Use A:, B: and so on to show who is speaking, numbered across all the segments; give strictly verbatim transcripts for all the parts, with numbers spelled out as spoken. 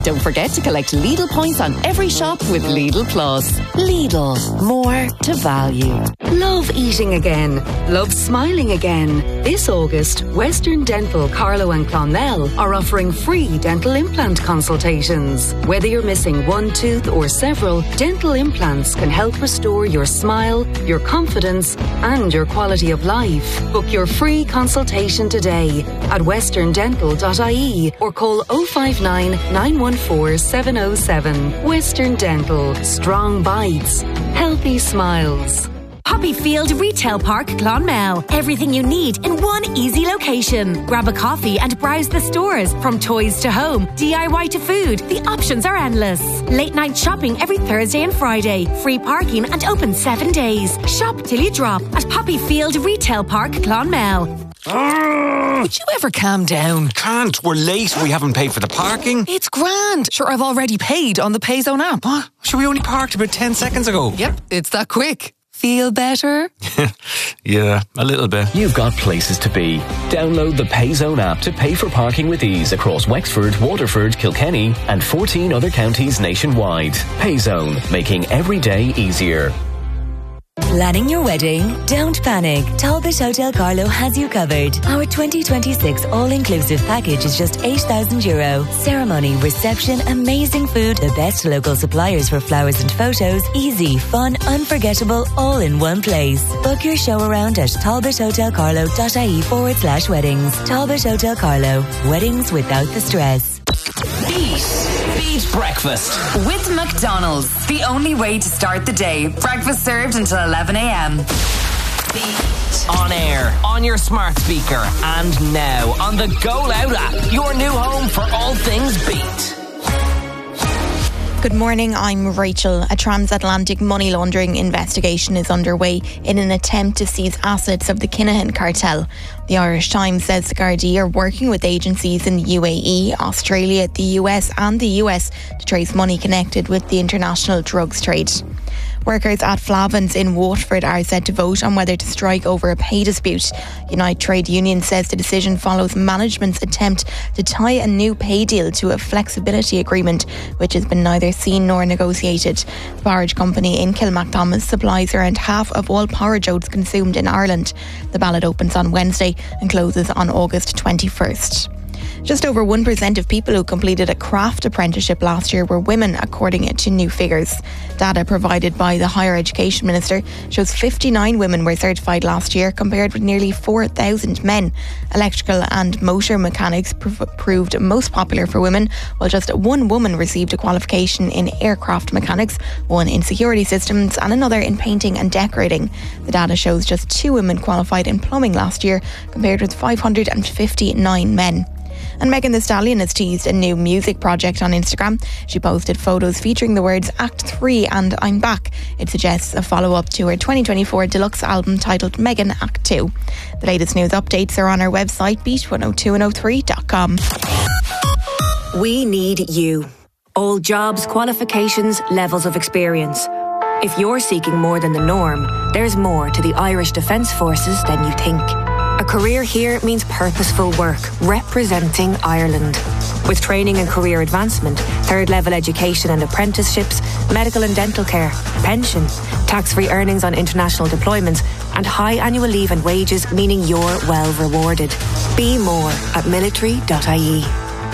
A: Don't forget to collect Lidl points on every shop with Lidl Plus. Lidl, more to value.
B: Love eating again. Love smiling again. This August, Western Dental Carlow and Clonmel are offering free dental implant consultations. Whether you're missing one tooth or several, dental implants can help restore your smile, your confidence and your quality of life. Book your free consultation today at western dental dot I E or call oh five nine, nine one four, seven oh seven. Western Dental. Strong bites. Healthy smiles.
C: Poppyfield Retail Park, Clonmel. Everything you need in one easy location. Grab a coffee and browse the stores. From toys to home, D I Y to food, the options are endless. Late night shopping every Thursday and Friday. Free parking and open seven days. Shop till you drop at Poppyfield Retail Park, Clonmel.
D: Would you ever calm down?
E: Can't. We're late. We haven't paid for the parking.
D: It's grand. Sure, I've already paid on the Payzone app.
E: What? Sure, we only parked about ten seconds ago.
D: Yep, it's that quick. Feel better?
E: Yeah, a little bit.
F: You've got places to be. Download the Payzone app to pay for parking with ease across Wexford, Waterford, Kilkenny and fourteen other counties nationwide. Payzone, making every day easier.
G: Planning your wedding? Don't panic. Talbot Hotel Carlow has you covered. Our twenty twenty-six all-inclusive package is just eight thousand euro. Ceremony, reception, amazing food, the best local suppliers for flowers and photos, easy, fun, unforgettable, all in one place. Book your show around at talbot hotel carlow dot I E forward slash weddings. Talbot Hotel Carlow. Weddings without the stress.
H: Beat. Beat breakfast. With McDonald's. The only way to start the day. Breakfast served until eleven a.m. Beat.
I: On air, on your smart speaker, and now on the Go Loud app. Your new home for all things Beat.
J: Good morning, I'm Rachel. A transatlantic money laundering investigation is underway in an attempt to seize assets of the Kinahan cartel. The Irish Times says the Gardaí are working with agencies in the U A E, Australia, the U S and the U S to trace money connected with the international drugs trade. Workers at Flavins in Waterford are set to vote on whether to strike over a pay dispute. Unite Trade Union says the decision follows management's attempt to tie a new pay deal to a flexibility agreement, which has been neither seen nor negotiated. The porridge company in Kilmacthomas supplies around half of all porridge oats consumed in Ireland. The ballot opens on Wednesday and closes on August twenty-first. Just over one percent of people who completed a craft apprenticeship last year were women, according to new figures. Data provided by the Higher Education Minister shows fifty-nine women were certified last year, compared with nearly four thousand men. Electrical and motor mechanics pr- proved most popular for women, while just one woman received a qualification in aircraft mechanics, one in security systems and another in painting and decorating. The data shows just two women qualified in plumbing last year, compared with five hundred fifty-nine men. And Megan Thee Stallion has teased a new music project on Instagram. She posted photos featuring the words Act three and I'm Back. It suggests a follow-up to her twenty twenty-four deluxe album titled Megan Act two. The latest news updates are on our website, beat one oh two and oh three dot com.
K: We need you. All jobs, qualifications, levels of experience. If you're seeking more than the norm, there's more to the Irish Defence Forces than you think. A career here means purposeful work, representing Ireland. With training and career advancement, third-level education and apprenticeships, medical and dental care, pension, tax-free earnings on international deployments, and high annual leave and wages, meaning you're well rewarded. Be more at military dot I E.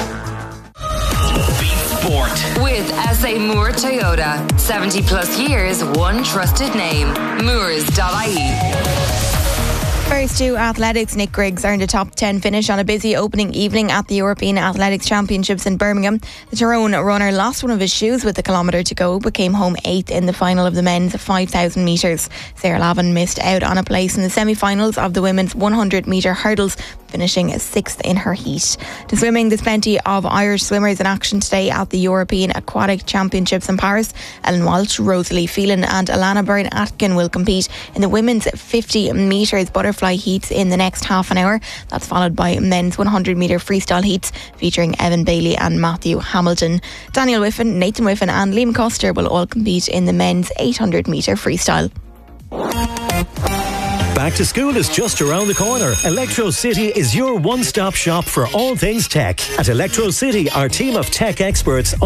H: Sport. With S A Moore Toyota. seventy plus years, one trusted name. Moores dot I E.
J: First to athletics, Nick Griggs earned a top ten finish on a busy opening evening at the European Athletics Championships in Birmingham. The Tyrone runner lost one of his shoes with a kilometre to go, but came home eighth in the final of the men's five thousand metres. Sarah Lavin missed out on a place in the semi-finals of the women's one hundred metre hurdles, finishing sixth in her heat. To swimming, there's plenty of Irish swimmers in action today at the European Aquatic Championships in Paris. Ellen Walsh, Rosalie Phelan and Alana Byrne-Atkin will compete in the women's fifty metres butterfly heats in the next half an hour. That's followed by men's one hundred metre freestyle heats featuring Evan Bailey and Matthew Hamilton. Daniel Whiffen, Nathan Whiffen and Liam Custer will all compete in the men's eight hundred metre freestyle.
L: Back to school is just around the corner. Electro City is your one-stop shop for all things tech. At Electro City, our team of tech experts